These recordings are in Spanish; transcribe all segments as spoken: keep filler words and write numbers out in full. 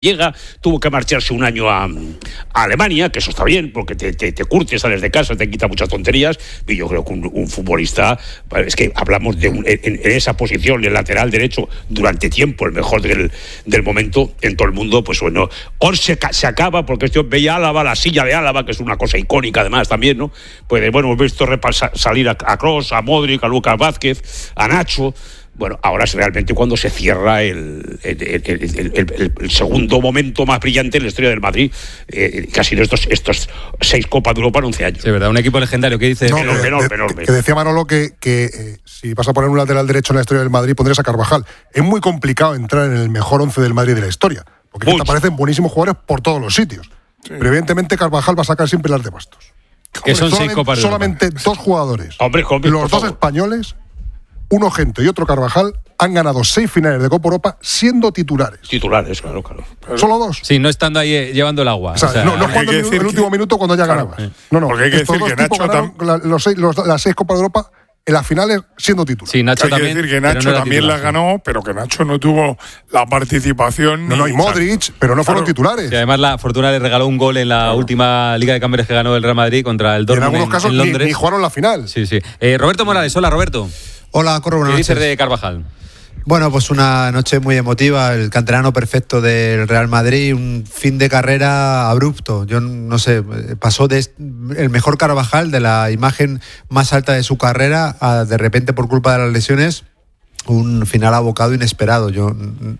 Llega, tuvo que marcharse un año a, a Alemania, que eso está bien, porque te, te, te curtes, sales de casa, te quita muchas tonterías, y yo creo que un, un futbolista, es que hablamos de un, en, en esa posición, el lateral derecho, durante tiempo, el mejor del, del momento en todo el mundo, pues bueno, hoy se, se acaba, porque esto veía Álava, la silla de Álava, que es una cosa icónica además también, ¿no? Pues bueno, hemos visto repasa, salir a, a Kroos, a Modric, a Lucas Vázquez, a Nacho. Bueno, ahora es realmente cuando se cierra el, el, el, el, el, el segundo momento más brillante en la historia del Madrid, eh, que ha sido estos, estos seis Copas de Europa en once años. Sí, verdad, un equipo legendario. ¿Qué dice? No, enorme, que, enorme, que, enorme. que decía Manolo que, que eh, si vas a poner un lateral derecho en la historia del Madrid, pondrías a Carvajal. Es muy complicado entrar en el mejor once del Madrid de la historia, porque te aparecen buenísimos jugadores por todos los sitios. Sí. Pero evidentemente Carvajal va a sacar siempre las de bastos. Que son seis Copas de Europa. Solamente dos jugadores, hombre, hombre, los dos favor. españoles, uno Gento y otro Carvajal, han ganado seis finales de Copa Europa siendo titulares. Titulares, claro, claro. ¿Solo dos? Sí, no estando ahí eh, llevando el agua. O sea, o sea, no, no jugando el, el último que... minuto cuando ya claro, ganabas. Sí. No, no. Porque hay que decir que Nacho tam... la, los seis, los, las seis Copas de Europa en las finales siendo titular. Sí, Nacho hay también. Hay que decir que Nacho no también titular, las ganó, pero que Nacho no tuvo la participación. No, no, y Modric, pero no fueron claro. titulares. Y además la Fortuna le regaló un gol en la claro. última Liga de Campeones que ganó el Real Madrid contra el Dortmund. En algunos casos en Londres. Ni, ni jugaron la final. Sí, sí. Eh, Roberto Morales, hola Roberto. Hola, Corro, buenas ¿Qué noches. dices de Carvajal? Bueno, pues una noche muy emotiva, el canterano perfecto del Real Madrid, un fin de carrera abrupto. Yo no sé, pasó de el mejor Carvajal, de la imagen más alta de su carrera, a de repente por culpa de las lesiones, un final abocado inesperado. Yo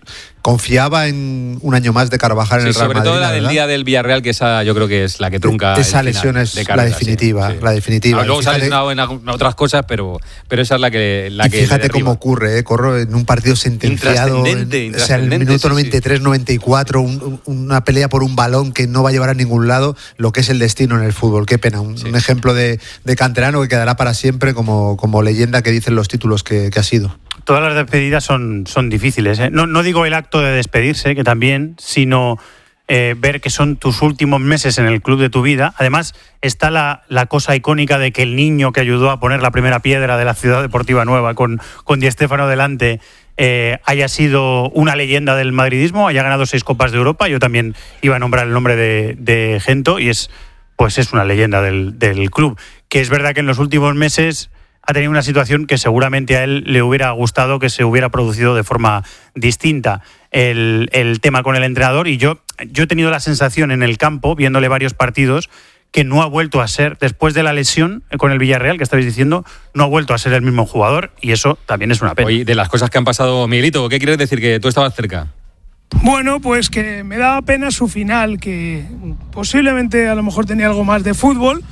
confiaba en un año más de Carvajal en sí, el Real sobre Madrid. Sobre todo la del día del Villarreal, que esa yo creo que es la que trunca. Esa el lesión es de carrera, la definitiva, sí, sí. la definitiva. Ah, luego fíjate, se ha lesionado en otras cosas, pero, pero esa es la que la y que fíjate cómo ocurre, ¿eh? Corro en un partido sentenciado, intrascendente, en, o sea, en el minuto noventa y tres, sí, sí. noventa y cuatro, un, una pelea por un balón que no va a llevar a ningún lado, lo que es el destino en el fútbol. Qué pena, un, sí. un ejemplo de, de canterano que quedará para siempre como, como leyenda que dicen los títulos que, que ha sido. Todas las despedidas son, son difíciles, ¿eh? No, no digo el acto de despedirse, que también, sino eh, ver que son tus últimos meses en el club de tu vida. Además, está la, la cosa icónica de que el niño que ayudó a poner la primera piedra de la Ciudad Deportiva Nueva con, con Di Stéfano delante eh, haya sido una leyenda del madridismo, haya ganado seis Copas de Europa. Yo también iba a nombrar el nombre de, de Gento y es, pues es una leyenda del, del club. Que es verdad que en los últimos meses ha tenido una situación que seguramente a él le hubiera gustado que se hubiera producido de forma distinta. El, el tema con el entrenador, y yo, yo he tenido la sensación en el campo, viéndole varios partidos, que no ha vuelto a ser, después de la lesión con el Villarreal, que estabais diciendo, no ha vuelto a ser el mismo jugador, y eso también es una pena. Oye, de las cosas que han pasado, Miguelito, ¿qué quieres decir? Que tú estabas cerca. Bueno, pues que me daba pena su final, que posiblemente a lo mejor tenía algo más de fútbol,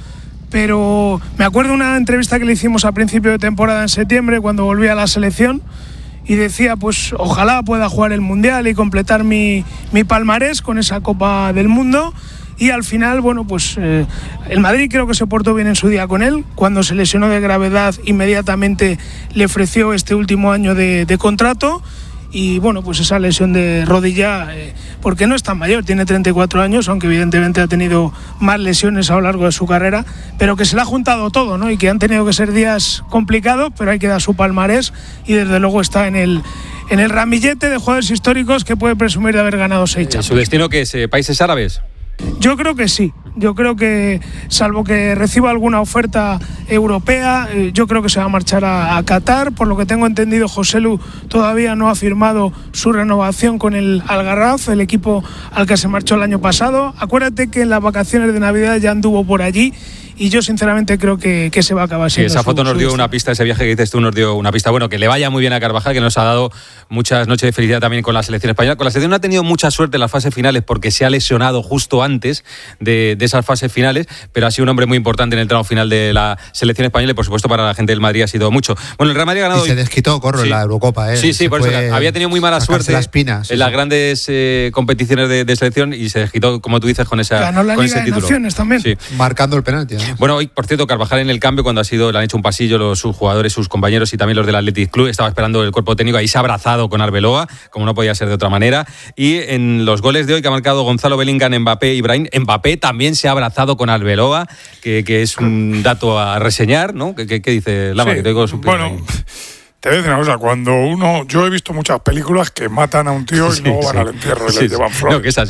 pero me acuerdo una entrevista que le hicimos a principio de temporada en septiembre, cuando volví a la selección, y decía, pues ojalá pueda jugar el Mundial y completar mi, mi palmarés con esa Copa del Mundo. Y al final, bueno, pues eh, el Madrid creo que se portó bien en su día con él. Cuando se lesionó de gravedad, inmediatamente le ofreció este último año de, de contrato. Y bueno, pues esa lesión de rodilla, eh, porque no es tan mayor, tiene treinta y cuatro años, aunque evidentemente ha tenido más lesiones a lo largo de su carrera, pero que se le ha juntado todo, ¿no? Y que han tenido que ser días complicados, pero hay que dar su palmarés y desde luego está en el, en el ramillete de jugadores históricos que puede presumir de haber ganado seis Champions. ¿Su destino qué es? ¿Países árabes? Yo creo que sí, yo creo que salvo que reciba alguna oferta europea, eh, yo creo que se va a marchar a, a Qatar. Por lo que tengo entendido, Joselu todavía no ha firmado su renovación con el Al-Garraf, el equipo al que se marchó el año pasado. Acuérdate que en las vacaciones de Navidad ya anduvo por allí y yo sinceramente creo que, que se va a acabar siendo. Sí, esa foto su, nos dio su una pista, ese viaje que dices tú nos dio una pista. Bueno, que le vaya muy bien a Carvajal, que nos ha dado muchas noches de felicidad también con la selección española. Con la selección no ha tenido mucha suerte en las fases finales porque se ha lesionado justo antes de, de esas fases finales, pero ha sido un hombre muy importante en el tramo final de la selección española y por supuesto para la gente del Madrid ha sido mucho. Bueno, el Real Madrid ha ganado... Y se desquitó, Corro, sí. en la Eurocopa. ¿eh? Sí, sí, se por eso había tenido muy mala suerte las pinas, sí, en sí. las grandes eh, competiciones de, de selección y se desquitó, como tú dices, con, esa, Ganó la con Liga ese de título. Naciones también. Sí. Marcando el penalti. ¿no? Bueno, hoy, por cierto, Carvajal en el cambio, cuando ha sido, le han hecho un pasillo los, sus jugadores, sus compañeros y también los del Athletic Club, estaba esperando el cuerpo técnico, ahí se ha abrazado con Arbeloa, como no podía ser de otra manera. Y en los goles de hoy que ha marcado Gonzalo Bellingham, Mbappé y Brahim, Mbappé también se ha abrazado con Arbeloa, que, que es un dato a reseñar, ¿no? ¿Qué, qué, qué dice Lama? Sí, que te digo bueno, Te voy a decir una cosa, cuando uno... Yo he visto muchas películas que matan a un tío y Sí, luego van sí. al entierro y Sí, le sí. llevan flores. No, que es así.